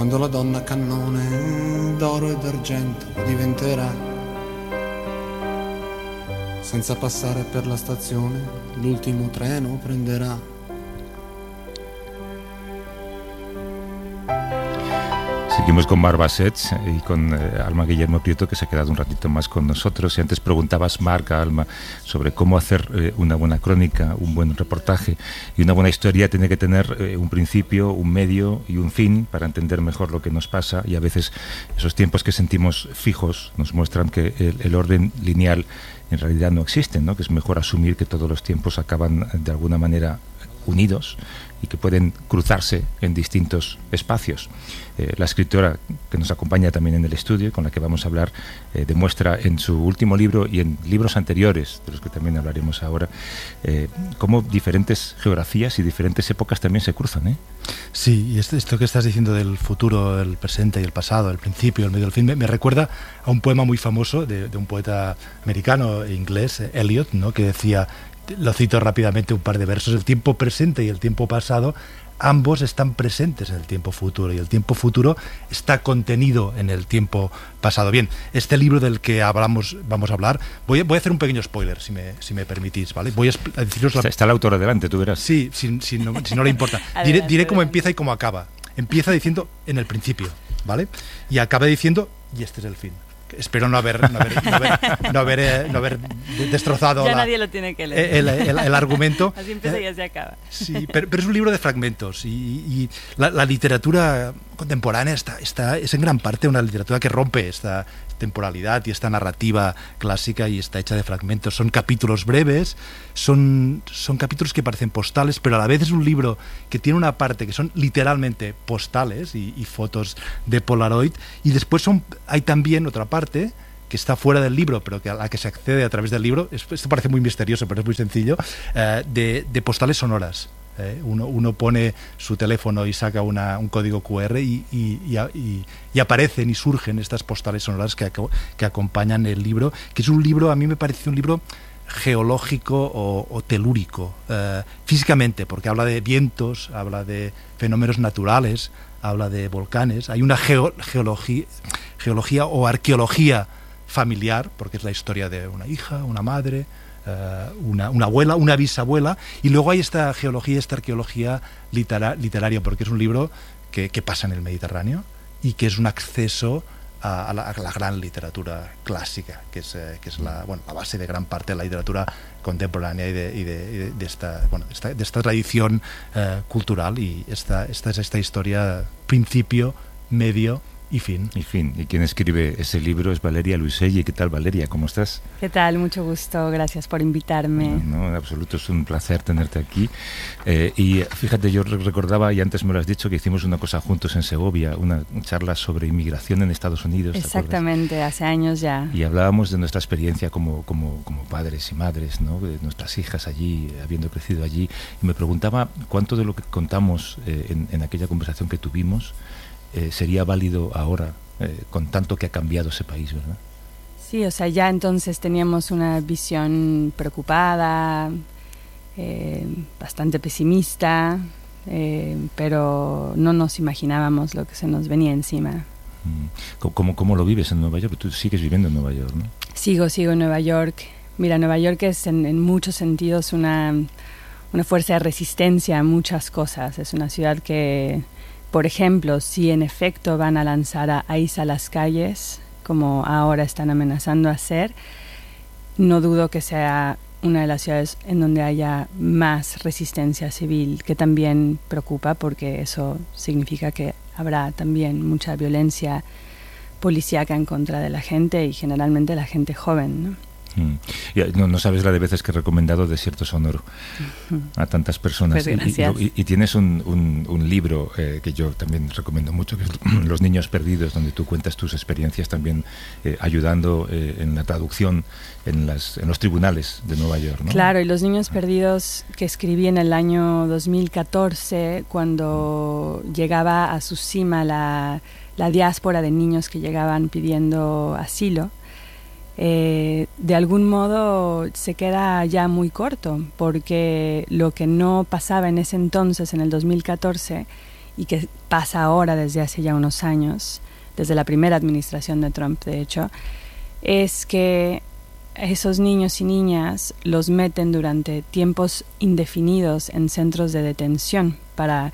quando la donna cannone d'oro e d'argento diventerà, senza passare per la stazione l'ultimo treno prenderà. Seguimos con Marc Basset y con Alma Guillermo Prieto, que se ha quedado un ratito más con nosotros. Y antes preguntabas, Marc, a Alma, sobre cómo hacer una buena crónica, un buen reportaje. Y una buena historia tiene que tener un principio, un medio y un fin para entender mejor lo que nos pasa. Y a veces esos tiempos que sentimos fijos nos muestran que el orden lineal en realidad no existe, ¿no? Que es mejor asumir que todos los tiempos acaban de alguna manera unidos y que pueden cruzarse en distintos espacios. La escritora que nos acompaña también en el estudio, con la que vamos a hablar, demuestra en su último libro y en libros anteriores, de los que también hablaremos ahora, cómo diferentes geografías y diferentes épocas también se cruzan, ¿eh? Sí, y esto que estás diciendo del futuro, el presente y el pasado, el principio, el medio, el fin, me recuerda a un poema muy famoso de un poeta americano e inglés, Eliot, ¿no? Que decía, lo cito rápidamente un par de versos: el tiempo presente y el tiempo pasado, ambos están presentes en el tiempo futuro, y el tiempo futuro está contenido en el tiempo pasado. Bien, este libro del que vamos a hablar, voy a hacer un pequeño spoiler, si me permitís, ¿vale? Voy a deciros Está el autor delante, tú verás. Sí, si no le importa. Diré cómo empieza y cómo acaba. Empieza diciendo en el principio, ¿vale? Y acaba diciendo, y este es el fin. Espero no haber destrozado ya nadie lo tiene que leer. el argumento. Así empieza y así acaba. Sí, pero es un libro de fragmentos, y la literatura contemporánea es en gran parte una literatura que rompe esta temporalidad y esta narrativa clásica, y está hecha de fragmentos. Son capítulos breves, son capítulos que parecen postales, pero a la vez es un libro que tiene una parte que son literalmente postales y fotos de Polaroid, y después hay también otra parte que está fuera del libro, pero a la que se accede a través del libro. Esto parece muy misterioso, pero es muy sencillo, de postales sonoras. Uno pone su teléfono y saca un código QR y aparecen y surgen estas postales sonoras que acompañan el libro, que es un libro, a mí me parece un libro geológico o telúrico, físicamente, porque habla de vientos, habla de fenómenos naturales, habla de volcanes. Hay una geología o arqueología familiar, porque es la historia de una hija, una madre, una abuela, una bisabuela, y luego hay esta arqueología literaria, porque es un libro que pasa en el Mediterráneo y que es un acceso a la gran literatura clásica, que es la base de gran parte de la literatura contemporánea y de esta tradición cultural, y esta es esta historia, principio, medio y fin. Y quien escribe ese libro es Valeria Luiselli. ¿Qué tal, Valeria? ¿Cómo estás? ¿Qué tal? Mucho gusto. Gracias por invitarme. No, en absoluto, es un placer tenerte aquí. Y fíjate, yo recordaba, y antes me lo has dicho, que hicimos una cosa juntos en Segovia, una charla sobre inmigración en Estados Unidos. Exactamente, hace años ya. Y hablábamos de nuestra experiencia como padres y madres, ¿no? De nuestras hijas allí, habiendo crecido allí. Y me preguntaba cuánto de lo que contamos en aquella conversación que tuvimos sería válido ahora, con tanto que ha cambiado ese país, ¿verdad? Sí, o sea, ya entonces teníamos una visión preocupada, bastante pesimista, pero no nos imaginábamos lo que se nos venía encima. ¿Cómo lo vives en Nueva York? Tú sigues viviendo en Nueva York, ¿no? Sigo en Nueva York. Mira, Nueva York es en muchos sentidos una fuerza de resistencia a muchas cosas. Es una ciudad que, por ejemplo, si en efecto van a lanzar a ICE a las calles, como ahora están amenazando a hacer, no dudo que sea una de las ciudades en donde haya más resistencia civil, que también preocupa, porque eso significa que habrá también mucha violencia policíaca en contra de la gente, y generalmente la gente joven, ¿no? No sabes la de veces que he recomendado Desierto Sonoro a tantas personas. Pues gracias. Y tienes un libro que yo también recomiendo mucho, que es Los Niños Perdidos, donde tú cuentas tus experiencias también ayudando en la traducción en los tribunales de Nueva York, ¿no? Claro, y Los Niños Perdidos, que escribí en el año 2014, cuando llegaba a su cima la diáspora de niños que llegaban pidiendo asilo. De algún modo se queda ya muy corto, porque lo que no pasaba en ese entonces, en el 2014, y que pasa ahora desde hace ya unos años, desde la primera administración de Trump, de hecho, es que esos niños y niñas los meten durante tiempos indefinidos en centros de detención para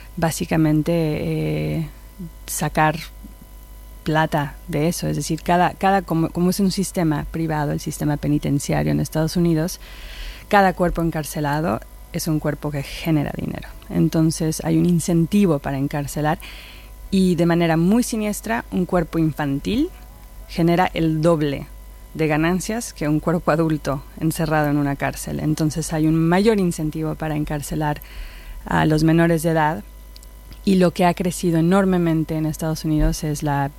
básicamente sacar plata de eso. Es decir, como es un sistema privado, el sistema penitenciario en Estados Unidos, cada cuerpo encarcelado es un cuerpo que genera dinero. Entonces hay un incentivo para encarcelar, y de manera muy siniestra, un cuerpo infantil genera el doble de ganancias que un cuerpo adulto encerrado en una cárcel. Entonces hay un mayor incentivo para encarcelar a los menores de edad, y lo que ha crecido enormemente en Estados Unidos es la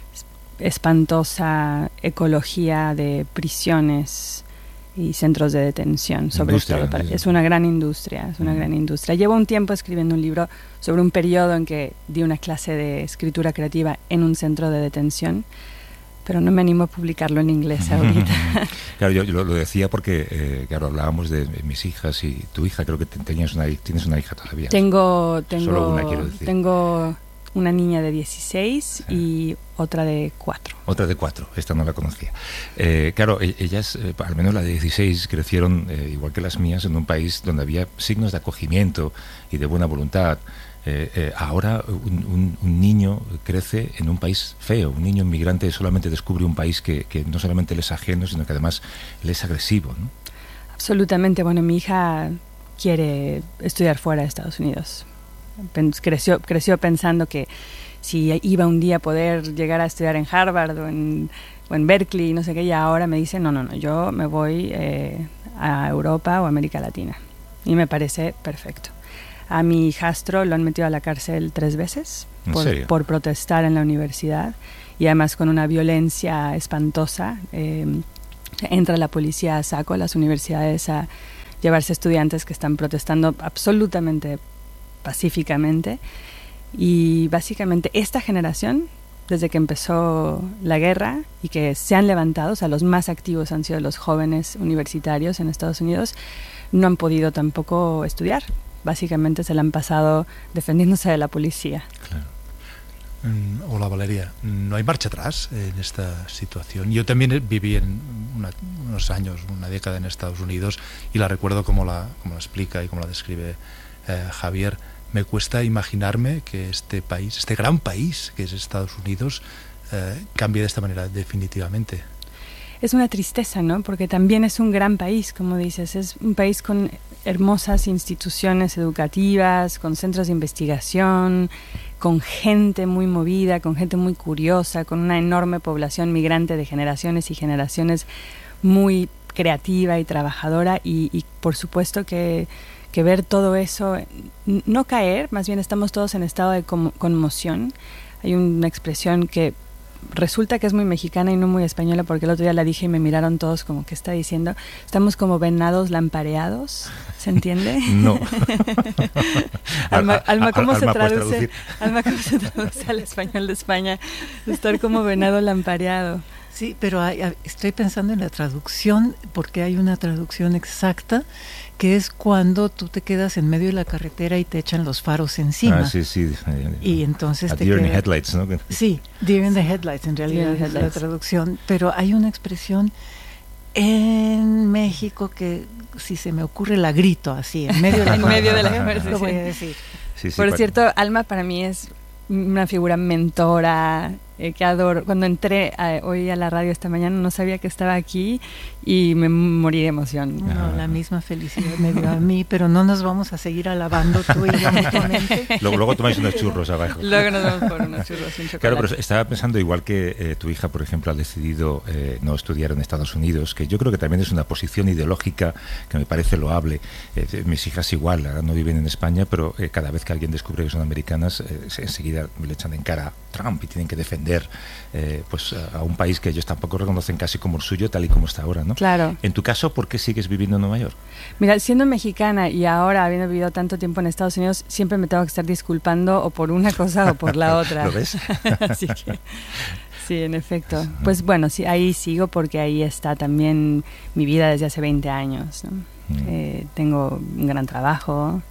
espantosa ecología de prisiones y centros de detención, sobre todo. Es una gran industria, gran industria. Llevo un tiempo escribiendo un libro sobre un periodo en que di una clase de escritura creativa en un centro de detención, pero no me animo a publicarlo en inglés ahorita. Claro, yo lo decía porque, claro, hablábamos de mis hijas y tu hija. Creo que tienes una hija todavía. Solo una, quiero decir. Tengo una niña de 16 y otra de 4. Otra de 4, esta no la conocía. Claro, ellas, al menos la de 16, crecieron, igual que las mías, en un país donde había signos de acogimiento y de buena voluntad. Ahora un niño crece en un país feo. Un niño inmigrante solamente descubre un país que no solamente le es ajeno, sino que además le es agresivo, ¿no? Absolutamente. Bueno, mi hija quiere estudiar fuera de Estados Unidos. Creció pensando que si iba un día a poder llegar a estudiar en Harvard o en Berkeley, no sé qué, y ahora me dice, no, yo me voy a Europa o América Latina. Y me parece perfecto. A mi hijastro lo han metido a la cárcel 3 veces por protestar en la universidad, y además con una violencia espantosa. Entra la policía a saco a las universidades a llevarse estudiantes que están protestando absolutamente pacíficamente, y básicamente esta generación, desde que empezó la guerra y que se han levantado, o sea, los más activos han sido los jóvenes universitarios en Estados Unidos, no han podido tampoco estudiar. Básicamente se la han pasado defendiéndose de la policía. Claro. Hola Valeria, no hay marcha atrás en esta situación. Yo también viví unos años, una década en Estados Unidos, y la recuerdo como la explica y como la describe Javier. Me cuesta imaginarme que este gran país que es Estados Unidos, cambie de esta manera definitivamente. Es una tristeza, ¿no? Porque también es un gran país, como dices. Es un país con hermosas instituciones educativas, con centros de investigación, con gente muy movida, con gente muy curiosa, con una enorme población migrante de generaciones y generaciones, muy creativa y trabajadora, y por supuesto que ver todo eso no caer, más bien estamos todos en estado de conmoción. Hay una expresión que resulta que es muy mexicana y no muy española, porque el otro día la dije y me miraron todos como, ¿qué está diciendo? Estamos como venados lampareados, ¿se entiende? No. Alma, ¿cómo se traduce? Alma, ¿cómo se traduce al español de España? Estar como venado lampareado. Sí, pero estoy pensando en la traducción, porque hay una traducción exacta, que es cuando tú te quedas en medio de la carretera y te echan los faros encima. Sí. Y entonces Deer in the headlights, ¿no? Sí, deer in the headlights, en realidad es la traducción. Pero hay una expresión en México que, si se me ocurre, la grito así, en medio de la conversación. Lo voy a decir. Sí, por cierto, Alma para mí es una figura mentora, que adoro. Cuando entré hoy a la radio esta mañana no sabía que estaba aquí y me morí de emoción. No, la misma felicidad me dio a mí, pero no nos vamos a seguir alabando tú y yo mutuamente. Luego tomáis unos churros abajo. Luego nos vamos por unos churros sin chocolate. Claro, pero estaba pensando, igual que tu hija, por ejemplo, ha decidido no estudiar en Estados Unidos, que yo creo que también es una posición ideológica que me parece loable. Mis hijas igual, ahora no viven en España, pero cada vez que alguien descubre que son americanas, enseguida le echan en cara a Trump y tienen que defender pues a un país que ellos tampoco reconocen casi como el suyo, tal y como está ahora, ¿no? Claro. En tu caso, ¿por qué sigues viviendo en Nueva York? Mira, siendo mexicana y ahora habiendo vivido tanto tiempo en Estados Unidos, siempre me tengo que estar disculpando o por una cosa o por la otra. ¿Lo ves? Así que sí, en efecto. Pues bueno, sí, ahí sigo porque ahí está también mi vida desde hace 20 años, ¿no? Tengo un gran trabajo,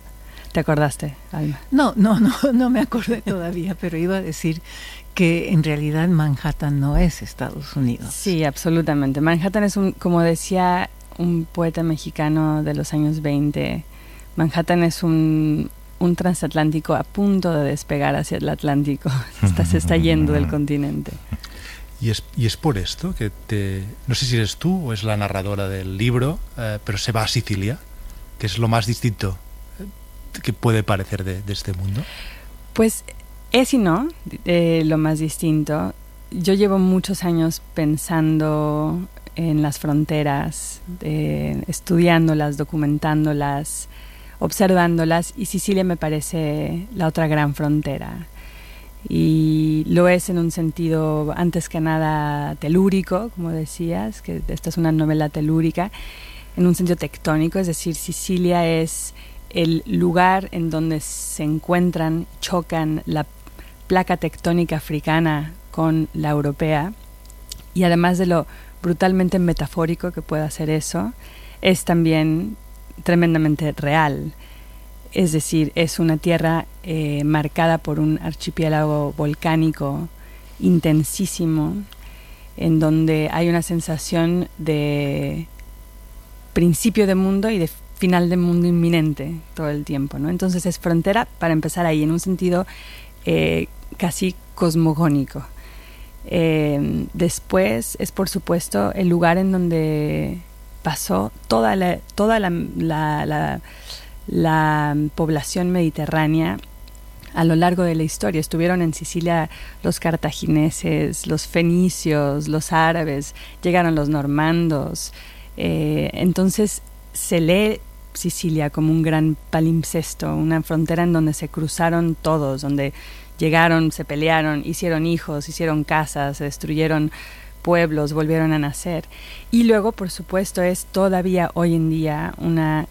¿Te acordaste, Alma? No me acordé todavía, pero iba a decir que en realidad Manhattan no es Estados Unidos. Sí, absolutamente. Manhattan es como decía un poeta mexicano de los años 20, Manhattan es un transatlántico a punto de despegar hacia el Atlántico. Se está yendo del continente. Y es por esto que no sé si eres tú o es la narradora del libro, pero se va a Sicilia, que es lo más distinto que puede parecer de este mundo. Pues es y no lo más distinto. Yo llevo muchos años pensando en las fronteras, estudiándolas, documentándolas, observándolas, y Sicilia me parece la otra gran frontera. Y lo es en un sentido, antes que nada, telúrico, como decías, que esta es una novela telúrica, en un sentido tectónico, es decir, Sicilia es el lugar en donde se encuentran, chocan la placa tectónica africana con la europea, y además de lo brutalmente metafórico que puede hacer eso, es también tremendamente real. Es decir, es una tierra marcada por un archipiélago volcánico intensísimo, en donde hay una sensación de principio de mundo y de final de mundo inminente todo el tiempo, ¿no? Entonces es frontera, para empezar ahí, en un sentido casi cosmogónico. Después es, por supuesto, el lugar en donde pasó toda la población mediterránea a lo largo de la historia. Estuvieron en Sicilia los cartagineses, los fenicios, los árabes, llegaron los normandos. Entonces se lee Sicilia como un gran palimpsesto, una frontera en donde se cruzaron todos, donde llegaron, se pelearon, hicieron hijos, hicieron casas, se destruyeron pueblos, volvieron a nacer. Y luego, por supuesto, es todavía hoy en día una